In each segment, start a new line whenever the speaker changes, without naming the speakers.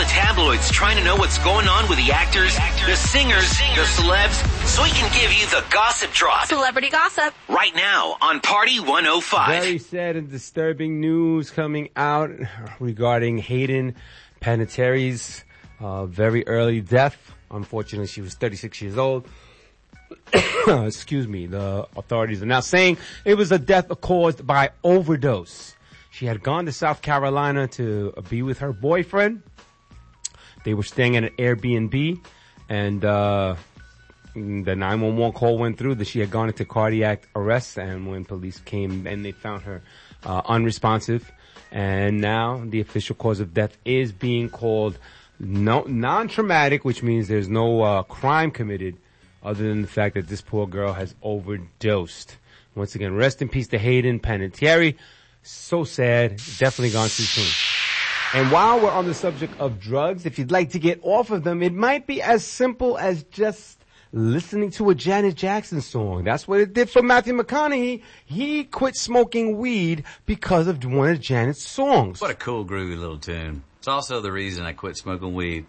the tabloids trying to know what's going on with the actors, the singers, the celebs, so he can give you the gossip drop.
Celebrity gossip.
Right now on Party 105.
Very sad and disturbing news coming out regarding Hayden Panettiere's very early death. Unfortunately, she was 36 years old. Excuse me. The authorities are now saying it was a death caused by overdose. She had gone to South Carolina to be with her boyfriend. They were staying at an Airbnb, and the 911 call went through that she had gone into cardiac arrest, and when police came and they found her unresponsive, and now the official cause of death is being called non-traumatic, which means there's no crime committed other than the fact that this poor girl has overdosed. Once again, rest in peace to Hayden Panettiere. So sad. Definitely gone too soon. And while we're on the subject of drugs, if you'd like to get off of them, it might be as simple as just listening to a Janet Jackson song. That's what it did for Matthew McConaughey. He quit smoking weed because of one of Janet's songs.
What a cool, groovy little tune. It's also the reason I quit smoking weed.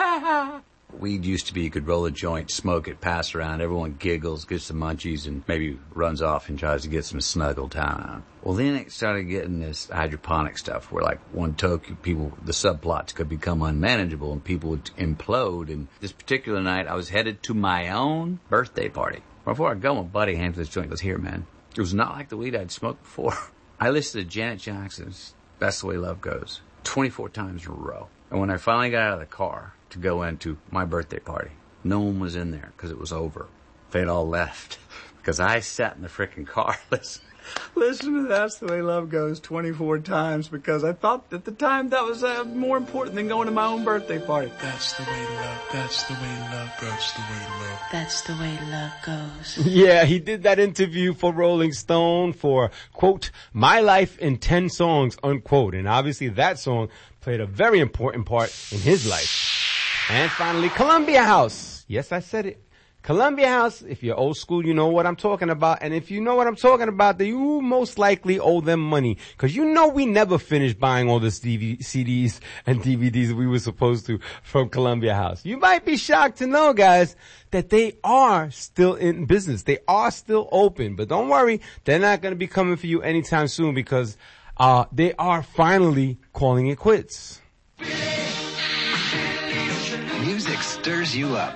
Weed used to be you could roll a joint, smoke it, pass around, everyone giggles, gets the munchies, and maybe runs off and tries to get some snuggle time. Well, then it started getting this hydroponic stuff where like one toke, the subplots could become unmanageable and people would implode. And this particular night I was headed to my own birthday party. Before I go, my buddy hands me this joint and goes, "Here, man." It was not like the weed I'd smoked before. I listened to Janet Jackson's That's the Way Love Goes 24 times in a row. And when I finally got out of the car to go into my birthday party, no one was in there because it was over. They'd all left because I sat in the frickin' car listen to That's the Way Love Goes 24 times because I thought at the time that was more important than going to my own birthday party. That's the way love, that's the way love goes, the way love.
That's the way love goes.
Yeah, he did that interview for Rolling Stone for, quote, My Life in 10 Songs, unquote. And obviously that song played a very important part in his life. And finally, Columbia House. Yes, I said it. Columbia House, if you're old school, you know what I'm talking about. And if you know what I'm talking about, then you most likely owe them money. Cause you know we never finished buying all the CDs and DVDs we were supposed to from Columbia House. You might be shocked to know, guys, that they are still in business. They are still open. But don't worry, they're not going to be coming for you anytime soon because they are finally calling it quits.
Music stirs you up.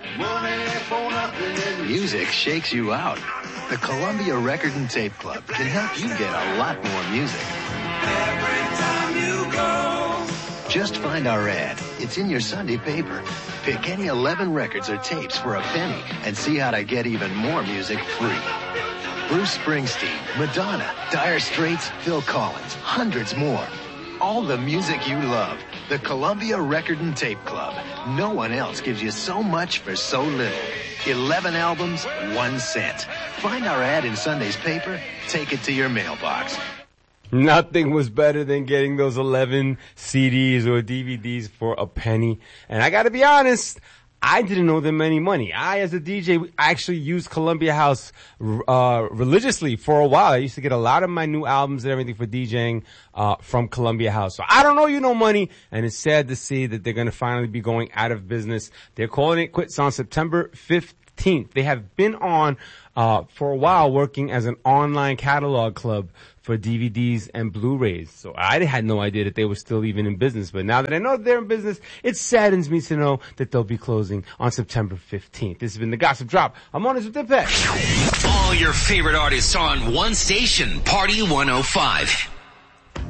Music shakes you out. The Columbia Record and Tape Club can help you get a lot more music. Every time you go. Just find our ad. It's in your Sunday paper. Pick any 11 records or tapes for a penny and see how to get even more music free. Bruce Springsteen, Madonna, Dire Straits, Phil Collins, hundreds more. All the music you love. The Columbia Record and Tape Club. No one else gives you so much for so little. 11 albums, 1 cent. Find our ad in Sunday's paper. Take it to your mailbox.
Nothing was better than getting those 11 CDs or DVDs for a penny. And I gotta be honest, I didn't owe them any money. I, as a DJ, actually used Columbia House religiously for a while. I used to get a lot of my new albums and everything for DJing from Columbia House. So I don't owe you no money, and it's sad to see that they're going to finally be going out of business. They're calling it quits on September 15th. They have been on for a while working as an online catalog club for DVDs and Blu-rays. So I had no idea that they were still even in business. But now that I know they're in business, it saddens me to know that they'll be closing on September 15th. This has been the Gossip Drop. I'm Honest with Impact.
All your favorite artists are on one station, Party 105.